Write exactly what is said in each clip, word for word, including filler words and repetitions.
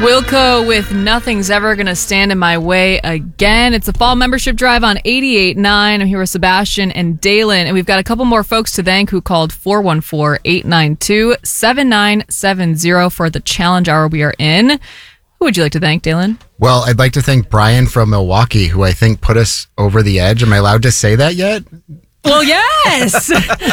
Wilco with Nothing's Ever Gonna Stand in My Way Again. It's a fall membership drive on eighty-eight point nine. I'm here with Sebastian and Dalen, and we've got a couple more folks to thank who called four one four, eight nine two, seven nine seven zero for the challenge hour we are in. Who would you like to thank, Dalen? Well, I'd like to thank Brian from Milwaukee, who I think put us over the edge. Am I allowed to say that yet? Well, yes.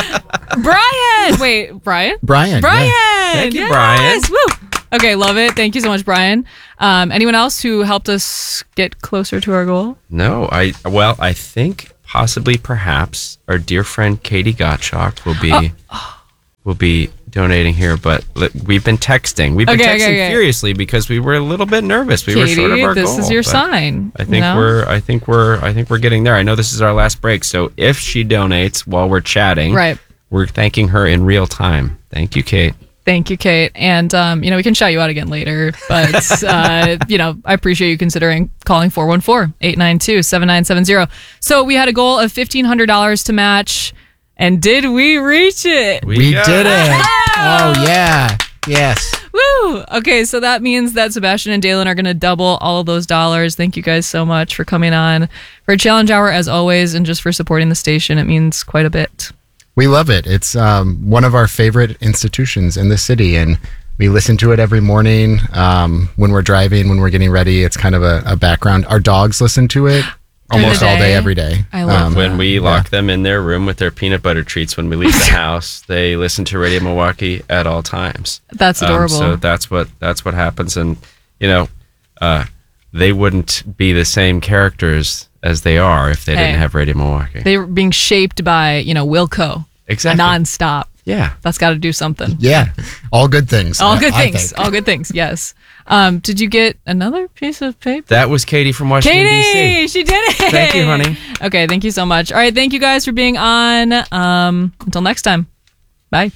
Brian. Wait, Brian? Brian. Brian. Yeah. Thank you, yes. Brian. Woo. Okay, love it. Thank you so much, Brian. Um, anyone else who helped us get closer to our goal? No, I well, I think possibly, perhaps, our dear friend Katie Gottschalk will be oh. will be donating here. But we've been texting. We've been okay, texting okay, okay. furiously because we were a little bit nervous. We Katie, were short of our this goal. This is your but sign. I think you know? we're. I think we're. I think we're getting there. I know this is our last break, so if she donates while we're chatting, right, we're thanking her in real time. Thank you, Kate. Thank you, Kate. And, um, you know, we can shout you out again later. But, uh, you know, I appreciate you considering calling four one four, eight nine two, seven nine seven zero. So we had a goal of fifteen hundred dollars to match. And did we reach it? We, we did it. Oh, yeah. Yes. Woo. Okay, so that means that Sebastian and Dalen are going to double all of those dollars. Thank you guys so much for coming on for a challenge hour, as always, and just for supporting the station. It means quite a bit. We love it. It's um, one of our favorite institutions in the city, and we listen to it every morning um, when we're driving, when we're getting ready. It's kind of a, a background. Our dogs listen to it almost all day, every day. I love um, When we lock yeah. them in their room with their peanut butter treats when we leave the house, they listen to Radio Milwaukee at all times. That's adorable. Um, so that's what that's what happens, and you know, uh, they wouldn't be the same characters as they are if they hey, didn't have Radio Milwaukee. They were being shaped by, you know, Wilco. Exactly. Nonstop. Yeah. That's got to do something. Yeah. All good things. All good I things. think. All good things. Yes. Um, did you get another piece of paper? That was Katie from Washington, Katie, D C she did it. Thank you, honey. Okay. Thank you so much. All right. Thank you guys for being on. Um, until next time. Bye.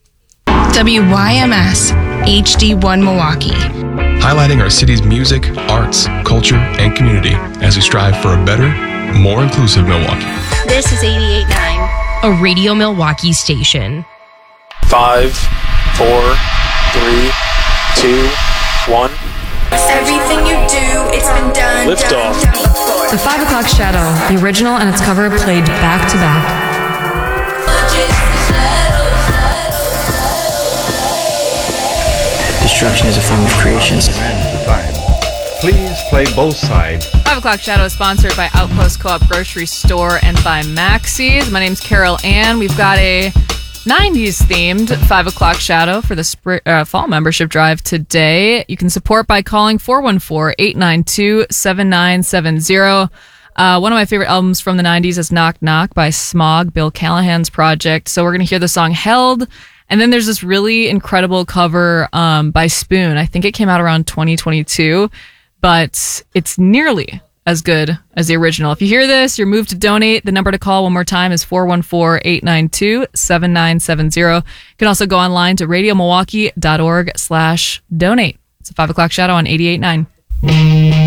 W Y M S H D one Milwaukee. Highlighting our city's music, arts, culture, and community as we strive for a better, more inclusive Milwaukee. This is eighty-eight point nine. A Radio Milwaukee station. Five, four, three, two, one. Everything you do, it's been done. Lift done, off. done before. The Five O'Clock Shadow, the original and its cover played back to back. Destruction is a form of creation. Please play both sides. Five O'Clock Shadow is sponsored by Outpost Co-op Grocery Store and by Maxie's. My name's Carol Ann. We've got a nineties themed Five O'Clock Shadow for the spring, uh, fall membership drive today. You can support by calling four one four, eight nine two, seven nine seven zero. Uh, one of my favorite albums from the nineties is Knock Knock by Smog, Bill Callahan's project. So we're going to hear the song Held. And then there's this really incredible cover um, by Spoon. I think it came out around twenty twenty-two. But it's nearly as good as the original. If you hear this, you're moved to donate. The number to call one more time is four one four, eight nine two, seven nine seven zero. You can also go online to radiomilwaukee.org slash donate. It's a five o'clock shadow on eighty-eight point nine.